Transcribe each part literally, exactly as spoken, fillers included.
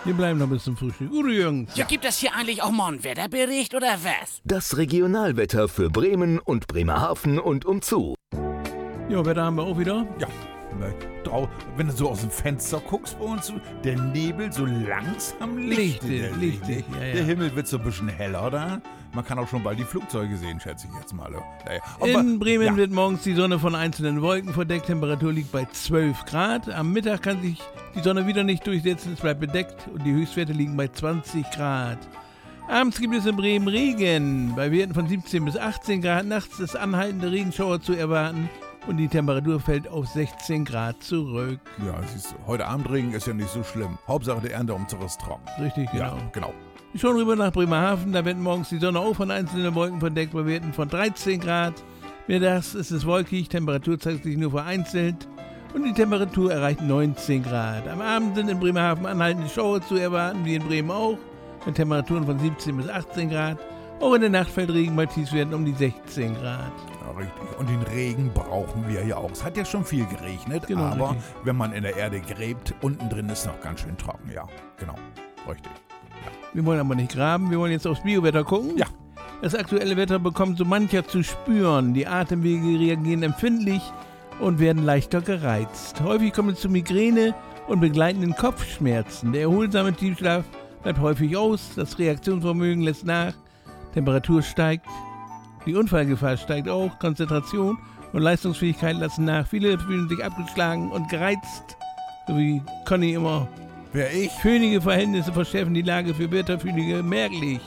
Wir bleiben noch bis zum Frühstück. Udo Jürgens. Ja, gibt es hier eigentlich auch mal einen Wetterbericht oder was? Das Regionalwetter für Bremen und Bremerhaven und umzu. Ja, Wetter haben wir auch wieder. Ja, drau- wenn du so aus dem Fenster guckst bei uns, der Nebel so langsam lichtet. Lichtet, lichtet, ja, ja. Der Himmel wird so ein bisschen heller da. Man kann auch schon bald die Flugzeuge sehen, schätze ich jetzt mal. Naja, aber- In Bremen ja. wird morgens die Sonne von einzelnen Wolken verdeckt. Temperatur liegt bei zwölf Grad. Am Mittag kann sich die Sonne wieder nicht durchsetzen. Es bleibt bedeckt und die Höchstwerte liegen bei zwanzig Grad. Abends gibt es in Bremen Regen. Bei Werten von siebzehn bis achtzehn Grad. Nachts ist anhaltende Regenschauer zu erwarten. Und die Temperatur fällt auf sechzehn Grad zurück. Ja, siehst du, heute Abendregen ist ja nicht so schlimm. Hauptsache der Ernteumzug ist trocken. Richtig, genau. Ja, genau. Schon rüber nach Bremerhaven, da wird morgens die Sonne auch von einzelnen Wolken verdeckt, bei Werten von dreizehn Grad. Mittags ist es wolkig, Temperatur zeigt sich nur vereinzelt und die Temperatur erreicht neunzehn Grad. Am Abend sind in Bremerhaven anhaltende Schauer zu erwarten, wie in Bremen auch, mit Temperaturen von siebzehn bis achtzehn Grad. Auch in der Nacht fällt Regen bei Tiefstwerten um die sechzehn Grad. Ja, richtig. Und den Regen brauchen wir ja auch. Es hat ja schon viel geregnet, Genau, aber richtig. wenn man in der Erde gräbt, unten drin ist noch ganz schön trocken. Ja, genau. Richtig. Wir wollen aber nicht graben, wir wollen jetzt aufs Biowetter gucken. Ja. Das aktuelle Wetter bekommt so mancher zu spüren. Die Atemwege reagieren empfindlich und werden leichter gereizt. Häufig kommt es zu Migräne und begleitenden Kopfschmerzen. Der erholsame Tiefschlaf bleibt häufig aus, das Reaktionsvermögen lässt nach, Temperatur steigt, die Unfallgefahr steigt auch, Konzentration und Leistungsfähigkeit lassen nach. Viele fühlen sich abgeschlagen und gereizt, so wie Conny immer. Wer ich? Föhnige Verhältnisse verschärfen die Lage für Wetterfühlige merklich.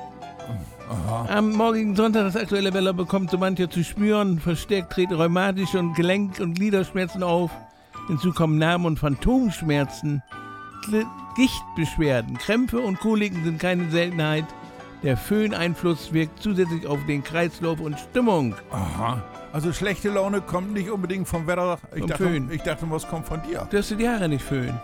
Aha. Am morgigen Sonntag das aktuelle Wetter bekommt so mancher zu spüren. Verstärkt treten rheumatische und Gelenk- und Gliederschmerzen auf. Hinzu kommen Narben- und Phantomschmerzen. Gl- Gichtbeschwerden, Krämpfe und Koliken sind keine Seltenheit. Der Föhneinfluss wirkt zusätzlich auf den Kreislauf und Stimmung. Aha. Also schlechte Laune kommt nicht unbedingt vom Wetter. Ich Vom dachte, Föhn. ich dachte, was kommt von dir? Du hast dir die Haare nicht föhnen.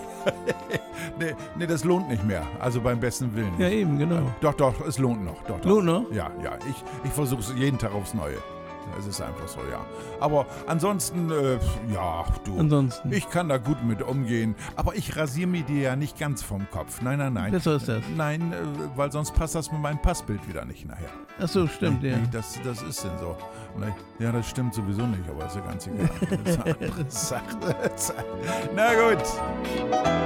Nee, nee, das lohnt nicht mehr. Also beim besten Willen. Ja, eben, genau. Doch, doch, es lohnt noch. Doch, doch. Lohnt noch? Ja, ja. Ich, ich versuche es jeden Tag aufs Neue. Es ist einfach so, ja. Aber ansonsten, äh, ja, du. Ansonsten. Ich kann da gut mit umgehen. Aber ich rasiere mir die ja nicht ganz vom Kopf. Nein, nein, nein. Besser ist das. Nein, äh, weil sonst passt das mit meinem Passbild wieder nicht nachher. Ach so, stimmt, nee, ja. Nee, das, das ist denn so. Nee, ja, das stimmt sowieso nicht, aber ist ja ganz egal. Das ist eine andere Sache. Na gut.